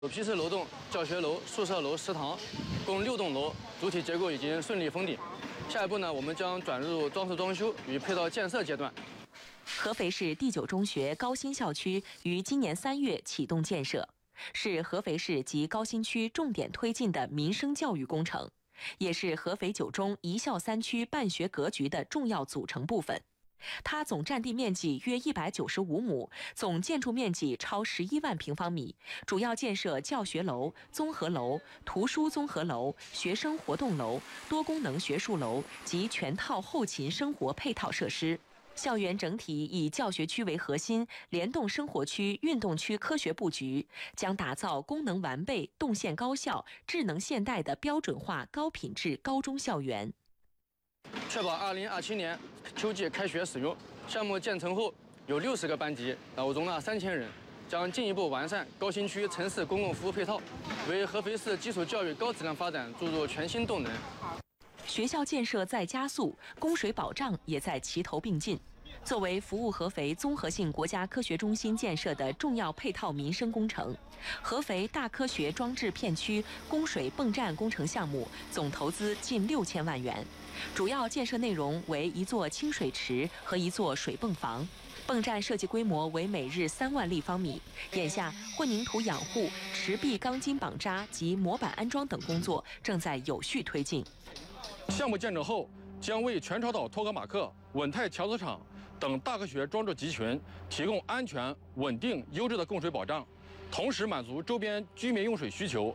首批次楼栋、教学楼、宿舍楼、食堂，共6栋楼，主体结构已经顺利封顶。下一步呢，我们将转入装饰装修与配套建设阶段。 合肥市第9中学高新校区于今年3月启动建设，是合肥市及高新区重点推进的民生教育工程，也是合肥9中一校3区办学格局的重要组成部分。它总占地面积约195亩，总建筑面积超11万平方米，主要建设教学楼、综合楼、图书综合楼、学生活动楼、多功能学术楼及全套后勤生活配套设施。校园整体以教学区为核心，联动生活区、运动区科学布局，将打造功能完备、动线高效、智能现代的标准化高品质高中校园。 确保2027年秋季开学使用。项目建成后有60个班级，容纳3000人，将进一步完善高新区城市公共服务配套，为合肥市基础教育高质量发展注入全新动能。 学校建设在加速，供水保障也在齐头并进。作为服务合肥综合性国家科学中心建设的重要配套民生工程，合肥大科学装置片区供水泵站工程项目总投资近6000万元，主要建设内容为一座清水池和一座水泵房。泵站设计规模为每日3万立方米，眼下混凝土养护、池壁钢筋绑扎及模板安装等工作正在有序推进。 项目建成后，将为全超导托格马克、稳态强磁场等大科学装置集群提供安全、稳定、优质的供水保障，同时满足周边居民用水需求。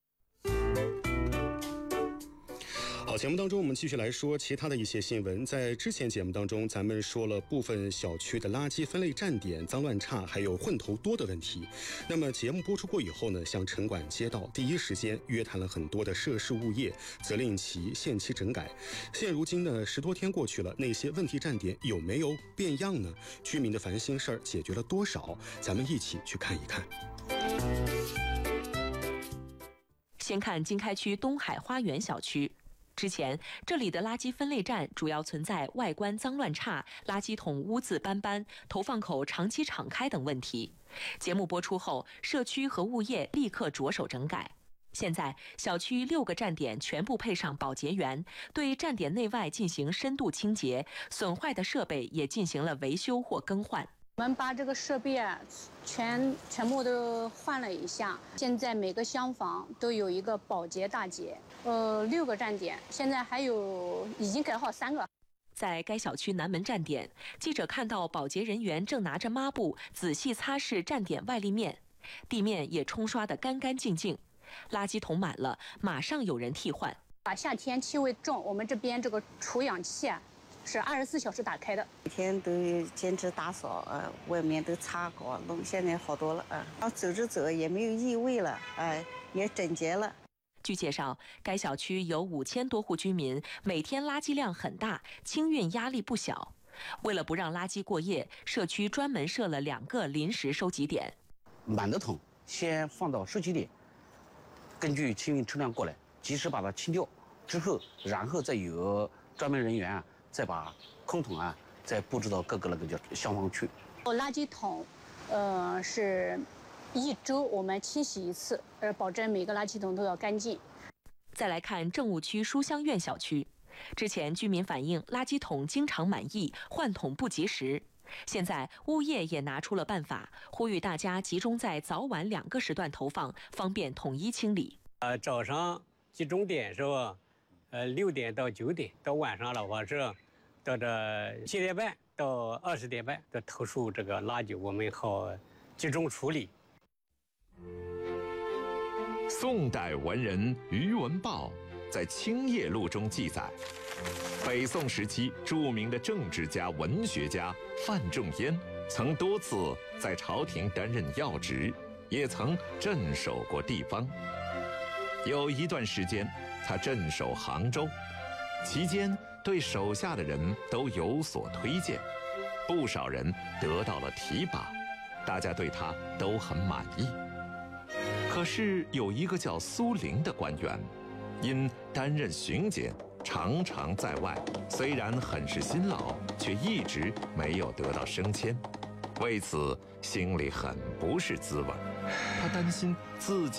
好，节目当中我们继续来说其他的一些新闻。在之前节目当中，咱们说了部分小区的垃圾分类站点脏乱差，还有混头多的问题。那么节目播出过以后呢，向城管街道第一时间约谈了很多的涉事物业，责令其限期整改。现如今呢，10多天过去了，那些问题站点有没有变样呢？居民的烦心事儿解决了多少？咱们一起去看一看。 先看经开区东海花园小区。之前，这里的垃圾分类站主要存在外观脏乱差、垃圾桶污渍斑斑、投放口长期敞开等问题。节目播出后，社区和物业立刻着手整改。现在，小区6个站点全部配上保洁员，对站点内外进行深度清洁，损坏的设备也进行了维修或更换。 我们把这个设备全部都换了一下，现在每个厢房都有一个保洁大姐，6个站点，现在还有已经改好3个。 在该小区南门站点，记者看到保洁人员正拿着抹布仔细擦拭站点外立面，地面也冲刷得干干净净。垃圾桶满了，马上有人替换。 夏天气味重，我们这边这个除氧气是24小时打开的， 每天都坚持打扫，外面都擦过，弄现在好多了，然后走着走也没有异味了，也整洁了。 据介绍，该小区有5000多户居民，每天垃圾量很大，清运压力不小。为了不让垃圾过夜，社区专门设了2个临时收集点。 满的桶先放到收集点，根据清运车辆过来，及时把它清掉之后，然后再有专门人员再把空桶再布置到各个那个叫厢房区。 垃圾桶，是1周我们清洗一次，保证每个垃圾桶都要干净。 再来看政务区书香苑小区，之前居民反映垃圾桶经常满溢，换桶不及时。现在物业也拿出了办法，呼吁大家集中在早晚2个时段投放，方便统一清理。 早上集中点是吧？6点到9点，到晚上的话是到这7点半到20点半的投诉这个垃圾，我们好集中处理。 宋代文人于文豹在《清业录》中记载，北宋时期著名的政治家、文学家范仲淹曾多次在朝廷担任要职，也曾镇守过地方。有一段时间，他镇守杭州，期间对手下的人都有所推荐，不少人得到了提拔，大家对他都很满意。可是有一个叫苏林的官员，因担任巡检，常常在外，虽然很是辛劳，却一直没有得到升迁，为此心里很不是滋味。 他担心自己